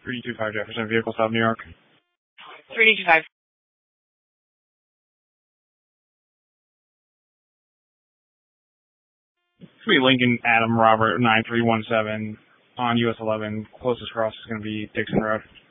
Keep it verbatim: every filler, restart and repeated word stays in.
three two five Jefferson, vehicle stop, New York. three two five. It's going to be Lincoln Adam Robert nine three one seven on U S eleven. Closest cross is going to be Dixon Road.